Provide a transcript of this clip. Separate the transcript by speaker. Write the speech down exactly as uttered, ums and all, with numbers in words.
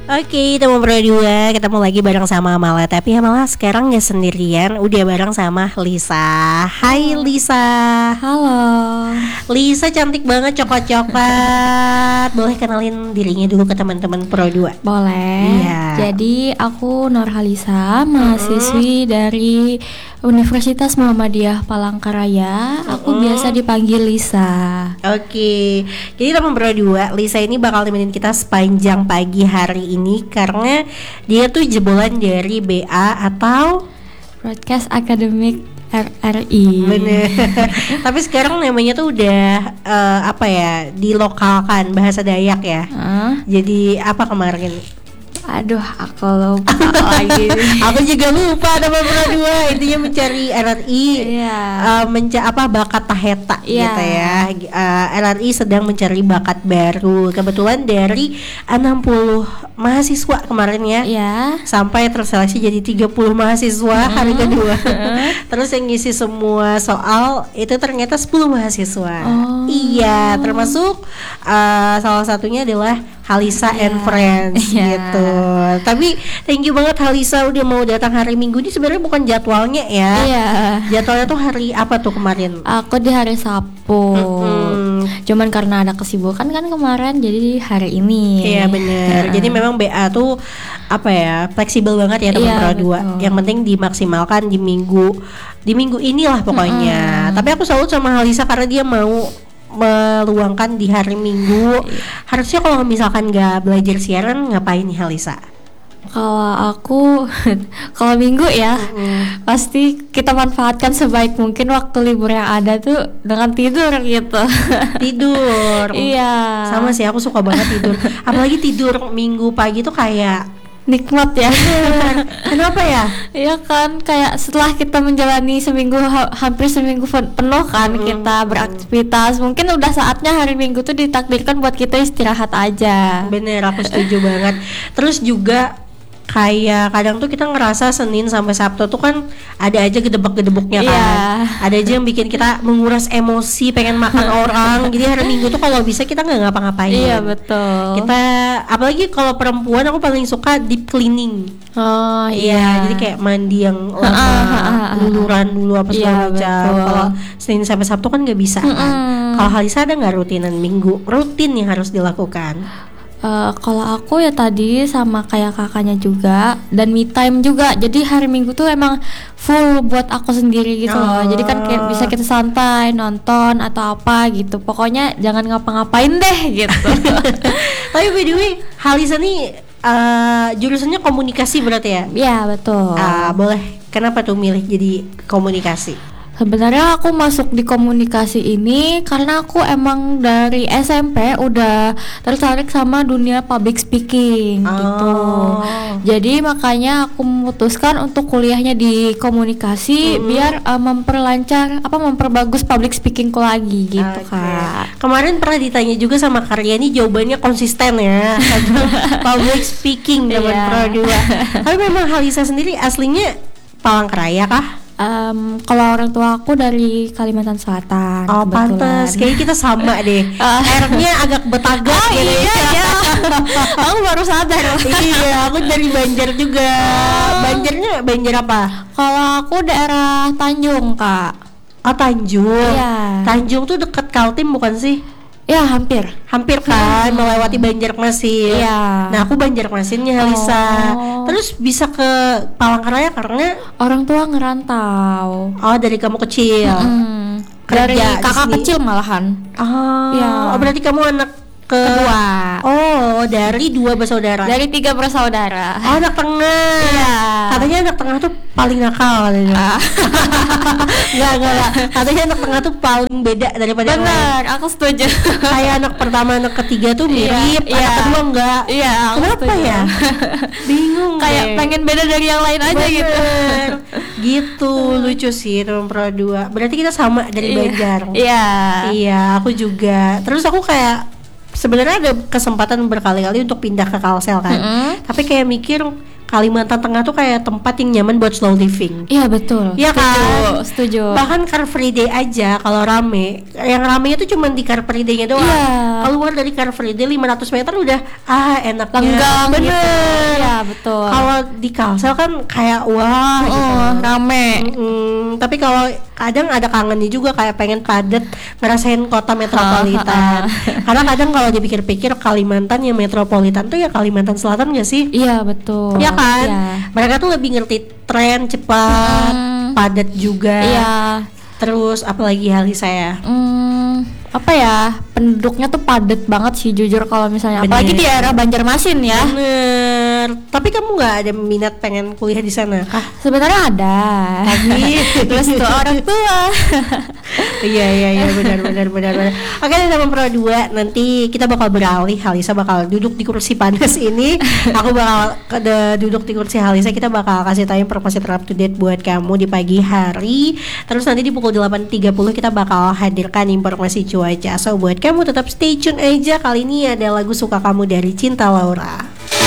Speaker 1: Oke, teman berdua, ketemu lagi bareng sama Amala. Tapi Amala sekarang gak sendirian, udah bareng sama Lisa. Hai Lisa.
Speaker 2: Halo.
Speaker 1: Lisa cantik banget, coklat-coklat. Boleh kenalin dirinya dulu ke teman-teman Pro dua?
Speaker 2: Boleh.
Speaker 1: Iya.
Speaker 2: Jadi aku Nurhalisa, mahasiswi hmm. dari Universitas Muhammadiyah Palangkaraya. Aku hmm. biasa dipanggil Lisa.
Speaker 1: Oke. Jadi teman Pro dua, Lisa ini bakal temenin kita sepanjang pagi hari ini karena dia tuh jebolan dari B A atau
Speaker 2: Broadcast Academic R R I.
Speaker 1: Bener. Tapi sekarang namanya tuh udah uh, apa ya, dilokalkan bahasa Dayak ya.
Speaker 2: Uh?
Speaker 1: Jadi apa kemarin?
Speaker 2: Aduh, aku lupa lagi.
Speaker 1: Aku juga lupa nama Pro dua. Intinya mencari R R I,
Speaker 2: yeah.
Speaker 1: uh, menca apa bakat taheta
Speaker 2: yeah.
Speaker 1: gitu ya. Uh, R R I sedang mencari bakat baru. Kebetulan dari enam puluh mahasiswa kemarin ya,
Speaker 2: yeah.
Speaker 1: sampai terseleksi jadi tiga puluh mahasiswa mm. hari kedua. Terus yang ngisi semua soal itu ternyata sepuluh mahasiswa.
Speaker 2: Oh.
Speaker 1: Iya, termasuk uh, salah satunya adalah Halisa yeah. and Friends yeah. gitu. Tapi thank you banget Halisa udah mau datang hari Minggu. Ini sebenarnya bukan jadwalnya ya.
Speaker 2: Iya.
Speaker 1: Jadwalnya tuh hari apa tuh kemarin?
Speaker 2: Aku di hari Sabtu. Mm-hmm. Cuman karena ada kesibukan kan kemarin, jadi hari ini.
Speaker 1: Iya bener. Jadi memang B A tuh apa ya, fleksibel banget ya teman
Speaker 2: iya,
Speaker 1: Pro dua. Yang penting dimaksimalkan di minggu di minggu inilah pokoknya. Mm-hmm. Tapi aku salut sama Halisa karena dia mau meluangkan di hari Minggu. Harusnya kalau misalkan nggak belajar siaran, ngapain nih Halisa?
Speaker 2: Kalau aku kalau Minggu ya mm-hmm. pasti kita manfaatkan sebaik mungkin waktu libur yang ada tuh dengan tidur gitu.
Speaker 1: Tidur.
Speaker 2: Iya.
Speaker 1: Sama sih, aku suka banget tidur. Apalagi tidur Minggu pagi tuh kayak
Speaker 2: nikmat ya.
Speaker 1: Kenapa ya?
Speaker 2: Iya kan, kayak setelah kita menjalani seminggu ha- hampir seminggu penuh kan mm. kita beraktivitas, mungkin udah saatnya hari Minggu tuh ditakdirkan buat kita istirahat aja.
Speaker 1: Bener, aku setuju banget. Terus juga kayak kadang tuh kita ngerasa Senin sampai Sabtu tuh kan ada aja gedebak-gedebuknya kan.
Speaker 2: Yeah.
Speaker 1: Ada aja yang bikin kita menguras emosi, pengen makan orang. Jadi hari Minggu tuh kalau bisa kita nggak ngapa-ngapain.
Speaker 2: Iya betul.
Speaker 1: Kita apalagi kalau perempuan aku paling suka deep cleaning.
Speaker 2: Oh
Speaker 1: iya.
Speaker 2: iya.
Speaker 1: Jadi kayak mandi yang lama, luluran dulu apa segala macam. Kalau Senin sampai Sabtu kan nggak bisa kan. Mm-hmm. Kalau Halisa ada nggak rutinan Minggu? Rutin yang harus dilakukan?
Speaker 2: Uh, kalau aku ya tadi sama kayak kakaknya juga, dan me time juga. Jadi hari Minggu tuh emang full buat aku sendiri gitu loh.
Speaker 1: Oh.
Speaker 2: Jadi kan kayak bisa kita santai, nonton atau apa gitu. Pokoknya jangan ngapa-ngapain deh gitu.
Speaker 1: Tapi by the way, Halisa nih uh, jurusannya komunikasi berarti ya?
Speaker 2: Iya betul.
Speaker 1: Uh, boleh. Kenapa tuh milih jadi komunikasi?
Speaker 2: Sebenarnya aku masuk di komunikasi ini karena aku emang dari S M P udah tertarik sama dunia public speaking oh. gitu. Jadi makanya aku memutuskan untuk kuliahnya di komunikasi mm-hmm. biar uh, memperlancar apa memperbagus public speakingku lagi gitu okay. Kak.
Speaker 1: Kemarin pernah ditanya juga sama Karyani, jawabannya konsisten ya. Public speaking zaman yeah. Pro dua. Tapi memang Halisa sendiri aslinya Palangkaraya kah?
Speaker 2: Um, kalau orang tua aku dari Kalimantan Selatan.
Speaker 1: Oh pantes, kayaknya kita sama deh. uh. R-nya agak Betaga
Speaker 2: oh,
Speaker 1: gitu.
Speaker 2: Iya, iya. Aku baru sadar.
Speaker 1: Iya, aku dari Banjar juga. oh. Banjarnya Banjar apa?
Speaker 2: Kalau aku daerah Tanjung Kak.
Speaker 1: Oh Tanjung.
Speaker 2: Iya.
Speaker 1: Tanjung tuh deket Kaltim bukan sih?
Speaker 2: Ya hampir,
Speaker 1: hampir kan hmm. melewati Banjarmasin.
Speaker 2: Iya.
Speaker 1: Nah aku Banjarmasinnya Halisa. Oh. Terus bisa ke Palangkaraya karena
Speaker 2: orang tua ngerantau.
Speaker 1: Oh dari kamu kecil.
Speaker 2: Hmm. Dari kakak kecil malahan.
Speaker 1: Oh. Ya. Oh berarti kamu anak ke
Speaker 2: kedua.
Speaker 1: Oh dari dua bersaudara.
Speaker 2: Dari tiga bersaudara.
Speaker 1: Oh anak tengah.
Speaker 2: Iya.
Speaker 1: Katanya anak tengah tuh paling nakal katanya. Enggak enggak enggak. Katanya anak tengah tuh paling beda daripada yang lain.
Speaker 2: Benar, aku setuju.
Speaker 1: Kayak anak pertama, anak ketiga tuh mirip,
Speaker 2: iya,
Speaker 1: anak
Speaker 2: iya.
Speaker 1: kedua enggak.
Speaker 2: Iya.
Speaker 1: Kenapa
Speaker 2: setuju.
Speaker 1: ya? Bingung.
Speaker 2: Kayak
Speaker 1: deh.
Speaker 2: pengen beda dari yang lain aja. Bener.
Speaker 1: Gitu. Gitu lucu sih teman Pro dua. Berarti kita sama dari Banjar.
Speaker 2: Iya.
Speaker 1: Iya, aku juga. Terus aku kayak sebenarnya ada kesempatan berkali-kali untuk pindah ke Kalsel kan. Mm-hmm. Tapi kayak mikir Kalimantan Tengah tuh kayak tempat yang nyaman buat slow living.
Speaker 2: Iya betul.
Speaker 1: Iya kan?
Speaker 2: Setuju.
Speaker 1: Bahkan Car Free Day aja kalau rame, yang ramenya tuh cuma di Car Free Day-nya doang.
Speaker 2: Iya.
Speaker 1: Keluar dari Car Free Day lima ratus meter udah ah enaknya.
Speaker 2: Lenggang
Speaker 1: Bener.
Speaker 2: gitu. Iya betul.
Speaker 1: Kalau di Kalsel kan kayak wah
Speaker 2: oh,
Speaker 1: gitu.
Speaker 2: rame.
Speaker 1: Mm-mm. Tapi kalau kadang ada kangennya juga kayak pengen padet ngerasain kota metropolitan. Karena kadang kalau dipikir-pikir Kalimantan yang metropolitan tuh ya Kalimantan Selatan gak sih?
Speaker 2: Iya betul.
Speaker 1: Iya kan?
Speaker 2: Iya.
Speaker 1: Mereka tuh lebih ngerti tren cepat,
Speaker 2: Hmm.
Speaker 1: padat juga.
Speaker 2: Iya.
Speaker 1: Terus apalagi hal saya.
Speaker 2: Hmm, apa ya? Penduduknya tuh padat banget sih jujur kalau misalnya
Speaker 1: Bener.
Speaker 2: apalagi di daerah Banjarmasin ya.
Speaker 1: Bener. Tapi kamu nggak ada minat pengen kuliah di sana kah?
Speaker 2: Sebenarnya ada.
Speaker 1: Tapi
Speaker 2: terus tuh orang tua.
Speaker 1: Iya iya iya benar benar benar benar. Oke teman Pro dua nanti kita bakal beralih. Halisa bakal duduk di kursi panas ini. Aku bakal ke- duduk di kursi Halisa. Kita bakal kasih tahu informasi terupdate to date buat kamu di pagi hari. Terus nanti di pukul delapan tiga puluh kita bakal hadirkan informasi cuaca. So buat kamu tetap stay tune aja. Kali ini ada lagu Suka Kamu dari Cinta Laura.